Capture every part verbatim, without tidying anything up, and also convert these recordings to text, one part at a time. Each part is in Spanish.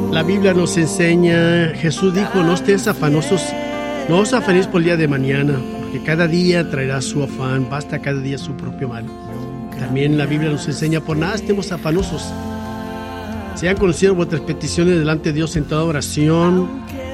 La Biblia nos enseña, Jesús dijo, no estéis afanosos, no os afanéis por el día de mañana, porque cada día traerá su afán, basta cada día su propio mal. También la Biblia nos enseña, por nada estemos afanosos. Sean conocidas vuestras peticiones delante de Dios en toda oración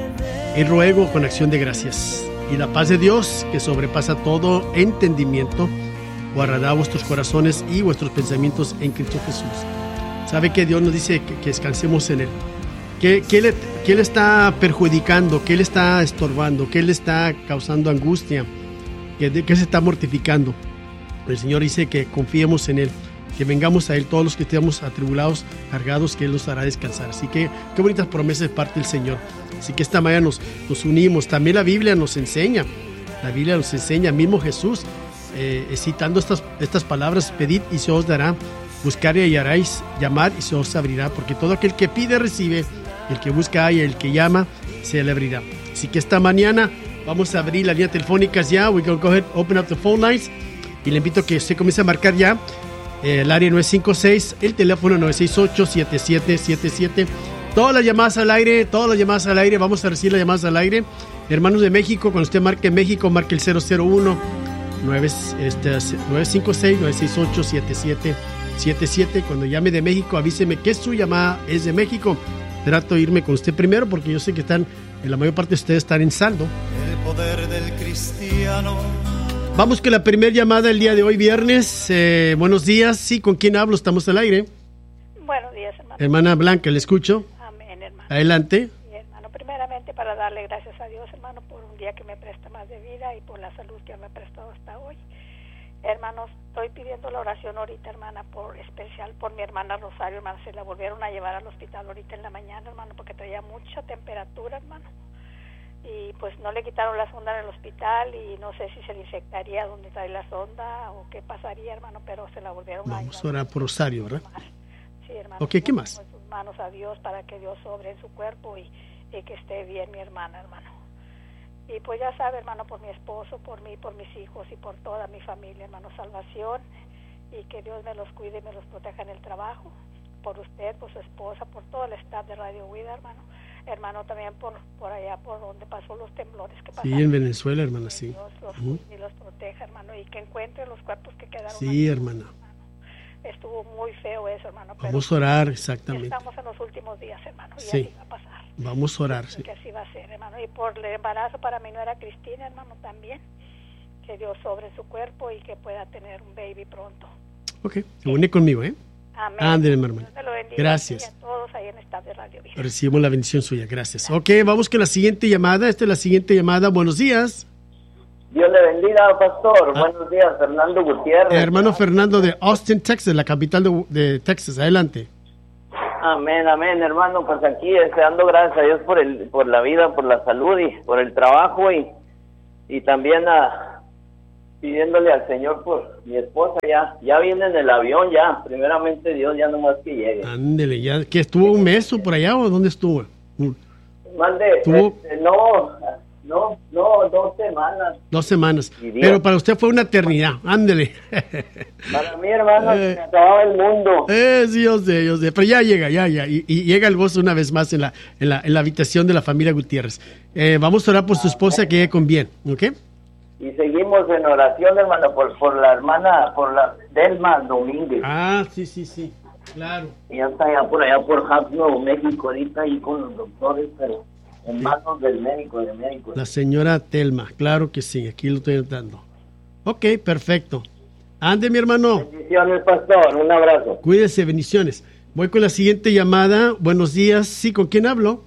y ruego con acción de gracias. Y la paz de Dios, que sobrepasa todo entendimiento, guardará vuestros corazones y vuestros pensamientos en Cristo Jesús. ¿Sabe que Dios nos dice que, que descansemos en Él? ¿Qué, qué, le, ¿Qué le está perjudicando? ¿Qué le está estorbando? ¿Qué le está causando angustia? ¿Qué, qué se está mortificando? El Señor dice que confiemos en Él, que vengamos a Él todos los que estemos atribulados, cargados, que Él nos hará descansar. Así que qué bonitas promesas de parte del Señor. Así que esta mañana nos, nos unimos. También la Biblia nos enseña, la Biblia nos enseña, mismo Jesús, eh, citando estas, estas palabras: pedid y se os dará, buscar y hallaréis, llamar y se os abrirá, porque todo aquel que pide recibe, el que busca halla, el que llama se le abrirá. Así que esta mañana vamos a abrir las líneas telefónicas ya. We're going to go ahead, open up the phone lines, y le invito a que usted comience a marcar ya eh, el área nueve cinco seis, el teléfono nueve seis ocho, siete siete siete siete. Todas las llamadas al aire, todas las llamadas al aire, vamos a recibir las llamadas al aire. Hermanos de México, cuando usted marque México, marque el cero cero uno, nueve cinco seis, nueve seis ocho, siete siete siete siete. Cuando llame de México, avíseme que su llamada es de México. Trato de irme con usted primero, porque yo sé que están, en la mayor parte de ustedes están en saldo. El poder del cristiano. Vamos con la primera llamada el día de hoy, viernes. Eh, buenos días. Sí, ¿con quién hablo? Estamos al aire. Buenos días, hermano. Hermana Blanca, ¿le escucho? Amén, hermano. Adelante. Sí, hermano. Primeramente, para darle gracias a Dios, hermano, por un día que me presta más de vida y por la salud que me ha prestado hasta hoy. Hermanos, estoy pidiendo la oración ahorita, hermana, por especial por mi hermana Rosario, hermano. Se la volvieron a llevar al hospital ahorita en la mañana, hermano, porque traía mucha temperatura, hermano. Y pues no le quitaron la sonda en el hospital y no sé si se le infectaría donde trae la sonda o qué pasaría, hermano, pero se la volvieron Vamos a llevar. Vamos a orar por Rosario, ¿verdad? Sí, hermano. Ok, ¿qué más? Con sus manos a Dios para que Dios sobre en su cuerpo y, y que esté bien mi hermana, hermano. Y pues ya sabe, hermano, por mi esposo, por mí, por mis hijos y por toda mi familia, hermano, salvación, y que Dios me los cuide y me los proteja en el trabajo, por usted, por su esposa, por todo el staff de Radio Vida, hermano. Hermano, también por por allá, por donde pasó los temblores que pasaron. Sí, en Venezuela, hermana, sí. Dios los uh-huh. cuide y los proteja, hermano, y que encuentre los cuerpos que quedaron. Sí, aquí, hermana. hermano. Estuvo muy feo eso, hermano. Pero vamos a orar, exactamente. Estamos en los últimos días, hermano, y sí. así va a pasar. Vamos a orar, sí. Que así va a ser, hermano. Y por el embarazo para mi nuera Cristina, hermano, también. Que Dios sobre su cuerpo y que pueda tener un baby pronto. Ok, se une conmigo, ¿eh? Amén. Ándale, hermano. Gracias. A todos ahí en Staff de Radio Vida. Recibimos la bendición suya, gracias. Ok, vamos con la siguiente llamada. Esta es la siguiente llamada. Buenos días. Dios le bendiga, pastor. Ah. Buenos días, Fernando Gutiérrez. Hermano Fernando de Austin, Texas, la capital de, de Texas. Adelante. Amén, amén, hermano. Pues aquí dando gracias a Dios por el, por la vida, por la salud y por el trabajo y, y también a pidiéndole al Señor por mi esposa. Ya ya viene en el avión, ya. Primeramente Dios, ya nomás que llegue. Ándele, ya. ¿Que estuvo un mes o por allá o dónde estuvo? Mande, ¿Estuvo? Este, no, no, no, dos semanas. Dos semanas. Pero para usted fue una eternidad. Ándele. Para mí, hermano, eh, se acababa el mundo. Eh, Dios de Dios de. Pero ya llega, ya, ya. Y, y llega el gozo una vez más en la, en la, en la habitación de la familia Gutiérrez. Eh, vamos a orar por su esposa, que llegue con bien, ¿ok? Y seguimos en oración, hermano, por, por la hermana, por la Delma Domínguez. Ah, sí, sí, sí, claro. Ella está allá por allá por Hub, Nuevo México, ahorita ahí con los doctores, pero en sí. manos del médico, del médico. La señora Telma, claro que sí, aquí lo estoy dando. Ok, perfecto. Ande, mi hermano. Bendiciones, pastor, un abrazo. Cuídese, bendiciones. Voy con la siguiente llamada. Buenos días, sí, ¿con quién hablo?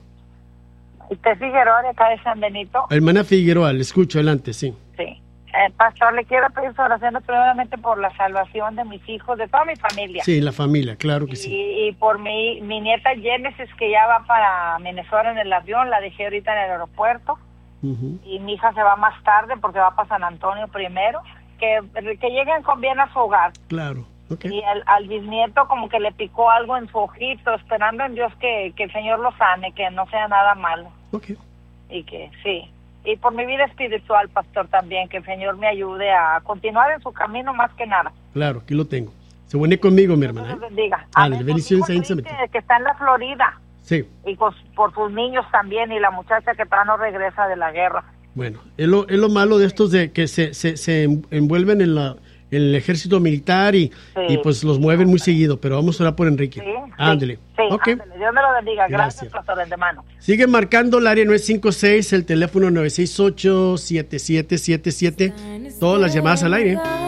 Usted Figueroa, de acá de San Benito. Hermana Figueroa, le escucho, adelante, sí. Sí. Eh, pastor, le quiero pedir su oración primeramente por la salvación de mis hijos, de toda mi familia. Sí, la familia, claro que y, sí. Y por mi, mi nieta Genesis, que ya va para Minnesota en el avión, la dejé ahorita en el aeropuerto. Uh-huh. Y mi hija se va más tarde porque va para San Antonio primero. Que, que lleguen con bien a su hogar. Claro. Okay. Y al, al bisnieto como que le picó algo en su ojito, esperando en Dios que, que el Señor lo sane, que no sea nada malo. Okay. Y que sí. Y por mi vida espiritual, pastor, también, que el Señor me ayude a continuar en su camino más que nada. Claro, aquí lo tengo. Se une conmigo, mi hermana. Dios bendiga. Dale, bendiciones a que, que está en la Florida. Sí. Y pues por sus niños también, y la muchacha que todavía no regresa de la guerra. Bueno, es lo, es lo malo de estos de que se, se, se envuelven en la en el ejército militar y, sí. y pues los mueven muy seguido, pero vamos a orar por Enrique. Sí, ándele. Sí, okay. ándele. Dios me lo bendiga. Gracias, Gracias, pastor, de antemano. Sigue marcando el área nueve cinco seis, el teléfono nueve seis ocho, siete siete siete siete, todas las llamadas al aire.